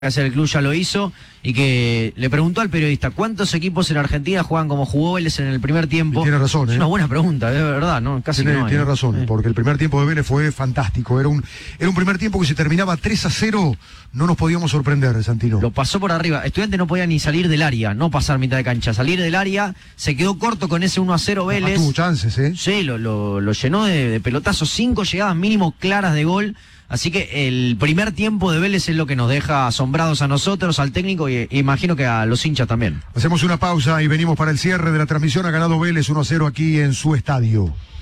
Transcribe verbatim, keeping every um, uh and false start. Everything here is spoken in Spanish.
hacer el club ya lo hizo, y que le preguntó al periodista ¿cuántos equipos en Argentina juegan como jugó Vélez en el primer tiempo? Y tiene razón, ¿eh? Es una buena pregunta, de verdad, ¿no? Casi tiene, no hay, tiene ¿no? razón, eh. porque el primer tiempo de Vélez fue fantástico. Era un, era un primer tiempo que se terminaba tres a cero, no nos podíamos sorprender, Santino. Lo pasó por arriba. Estudiante no podía ni salir del área, no pasar mitad de cancha, salir del área, se quedó corto con ese uno a cero Vélez. Ah, tuvo chances, ¿eh? Sí, lo, lo, lo llenó de, de pelotazos, cinco llegadas mínimo claras de gol. Así que el primer tiempo de Vélez es lo que nos deja asombrados a nosotros, al técnico y, y imagino que a los hinchas también. Hacemos una pausa y venimos para el cierre de la transmisión. Ha ganado Vélez uno a cero aquí en su estadio.